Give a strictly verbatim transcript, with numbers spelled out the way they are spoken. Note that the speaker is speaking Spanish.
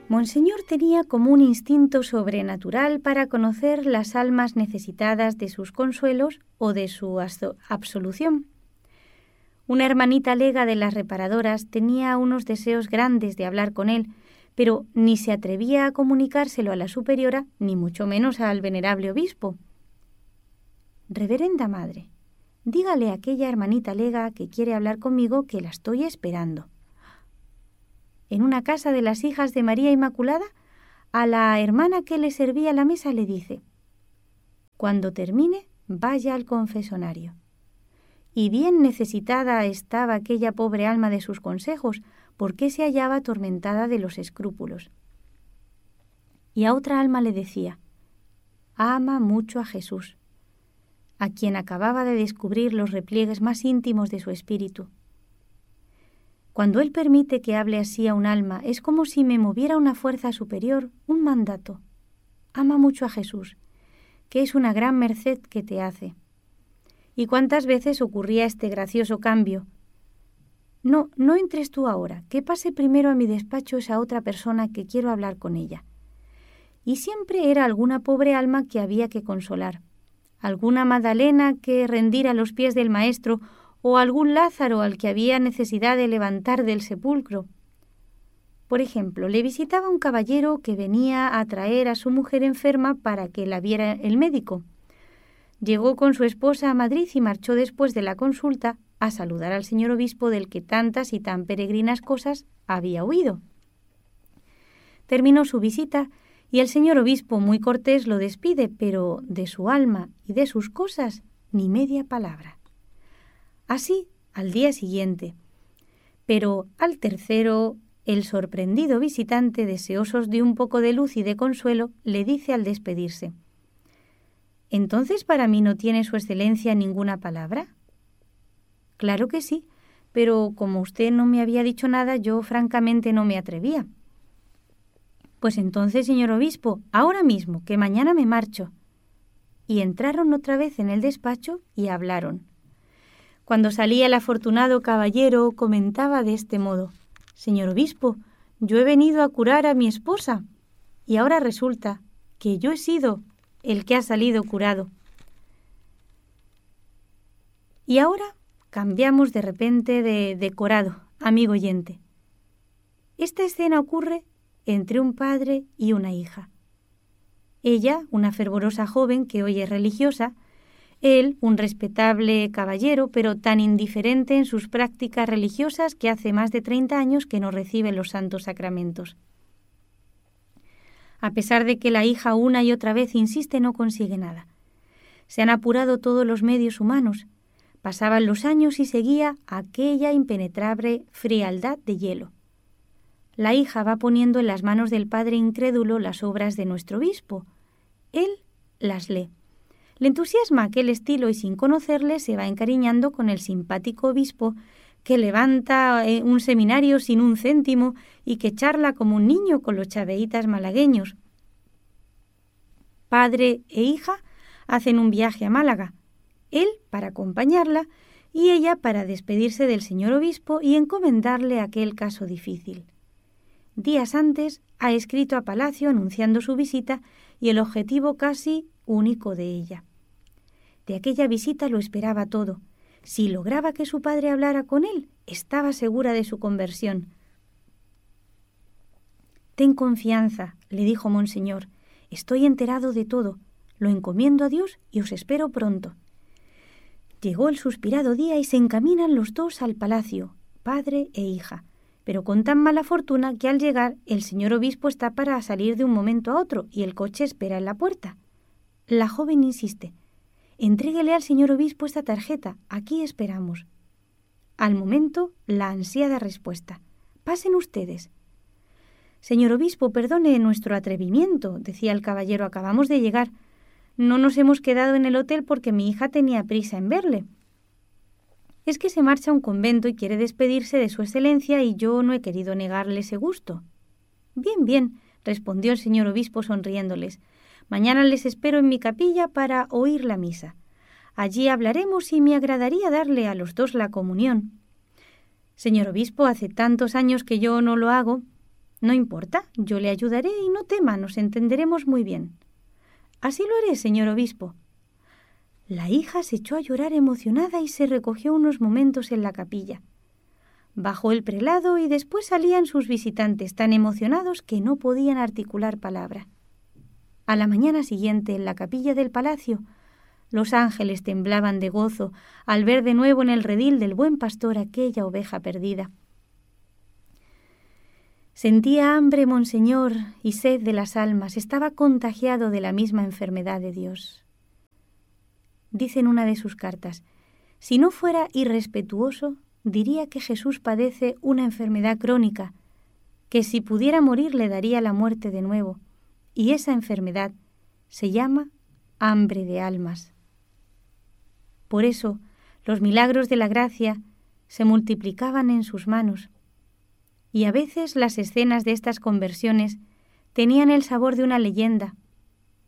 Monseñor tenía como un instinto sobrenatural para conocer las almas necesitadas de sus consuelos o de su absolución. Una hermanita lega de las reparadoras tenía unos deseos grandes de hablar con él, pero ni se atrevía a comunicárselo a la superiora, ni mucho menos al venerable obispo. «Reverenda madre, dígale a aquella hermanita lega que quiere hablar conmigo que la estoy esperando». En una casa de las hijas de María Inmaculada, a la hermana que le servía la mesa le dice: «Cuando termine, vaya al confesonario». Y bien necesitada estaba aquella pobre alma de sus consejos, porque se hallaba atormentada de los escrúpulos. Y a otra alma le decía: «Ama mucho a Jesús», a quien acababa de descubrir los repliegues más íntimos de su espíritu. Cuando Él permite que hable así a un alma, es como si me moviera una fuerza superior, un mandato. Ama mucho a Jesús, que es una gran merced que te hace. ¿Y cuántas veces ocurría este gracioso cambio? No, no entres tú ahora, que pase primero a mi despacho esa otra persona que quiero hablar con ella. Y siempre era alguna pobre alma que había que consolar, alguna Magdalena que rendir a los pies del Maestro, o algún Lázaro al que había necesidad de levantar del sepulcro. Por ejemplo, le visitaba un caballero que venía a traer a su mujer enferma para que la viera el médico. Llegó con su esposa a Madrid y marchó después de la consulta a saludar al señor obispo del que tantas y tan peregrinas cosas había oído. Terminó su visita y el señor obispo, muy cortés, lo despide, pero de su alma y de sus cosas ni media palabra. Así, al día siguiente. Pero al tercero, el sorprendido visitante, deseosos de un poco de luz y de consuelo, le dice al despedirse: «¿Entonces para mí no tiene su excelencia ninguna palabra?». «Claro que sí, pero como usted no me había dicho nada, yo francamente no me atrevía». «Pues entonces, señor obispo, ahora mismo, que mañana me marcho». Y entraron otra vez en el despacho y hablaron. Cuando salía el afortunado caballero, comentaba de este modo: «Señor obispo, yo he venido a curar a mi esposa, y ahora resulta que yo he sido el que ha salido curado». Y ahora cambiamos de repente de decorado, amigo oyente. Esta escena ocurre entre un padre y una hija. Ella, una fervorosa joven que hoy es religiosa; él, un respetable caballero, pero tan indiferente en sus prácticas religiosas que hace más de treinta años que no recibe los santos sacramentos. A pesar de que la hija una y otra vez insiste, no consigue nada. Se han apurado todos los medios humanos. Pasaban los años y seguía aquella impenetrable frialdad de hielo. La hija va poniendo en las manos del padre incrédulo las obras de nuestro obispo. Él las lee. Le entusiasma aquel estilo y sin conocerle se va encariñando con el simpático obispo que levanta un seminario sin un céntimo y que charla como un niño con los chaveitas malagueños. Padre e hija hacen un viaje a Málaga, él para acompañarla y ella para despedirse del señor obispo y encomendarle aquel caso difícil. Días antes ha escrito a Palacio anunciando su visita y el objetivo casi único de ella. De aquella visita lo esperaba todo. Si lograba que su padre hablara con él, estaba segura de su conversión. «Ten confianza», le dijo Monseñor, «estoy enterado de todo, lo encomiendo a Dios y os espero pronto». Llegó el suspirado día y se encaminan los dos al palacio, padre e hija, pero con tan mala fortuna que al llegar el señor obispo está para salir de un momento a otro y el coche espera en la puerta. La joven insiste: «Entréguele al señor obispo esta tarjeta, aquí esperamos». Al momento, la ansiada respuesta: «Pasen ustedes». «Señor obispo, perdone nuestro atrevimiento», decía el caballero, «acabamos de llegar. No nos hemos quedado en el hotel porque mi hija tenía prisa en verle. Es que se marcha a un convento y quiere despedirse de su excelencia y yo no he querido negarle ese gusto». «Bien, bien», respondió el señor obispo sonriéndoles. «Mañana les espero en mi capilla para oír la misa. Allí hablaremos y me agradaría darle a los dos la comunión». «Señor obispo, hace tantos años que yo no lo hago». No importa, yo le ayudaré y no tema, nos entenderemos muy bien. Así lo haré, señor obispo. La hija se echó a llorar emocionada y se recogió unos momentos en la capilla. Bajó el prelado y después salían sus visitantes tan emocionados que no podían articular palabra. A la mañana siguiente, en la capilla del palacio, los ángeles temblaban de gozo al ver de nuevo en el redil del buen pastor aquella oveja perdida. Sentía hambre, monseñor, y sed de las almas, estaba contagiado de la misma enfermedad de Dios. Dice en una de sus cartas, si no fuera irrespetuoso, diría que Jesús padece una enfermedad crónica, que si pudiera morir le daría la muerte de nuevo, y esa enfermedad se llama hambre de almas. Por eso, los milagros de la gracia se multiplicaban en sus manos, y a veces las escenas de estas conversiones tenían el sabor de una leyenda,